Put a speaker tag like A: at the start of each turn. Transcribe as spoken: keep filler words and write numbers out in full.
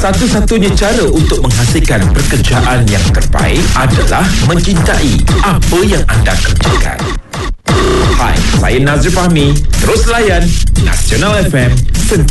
A: Satu-satunya cara untuk menghasilkan pekerjaan yang terbaik adalah mencintai apa yang anda kerjakan. Hai, saya Nazri Fahmi. Terus layan Nasional F M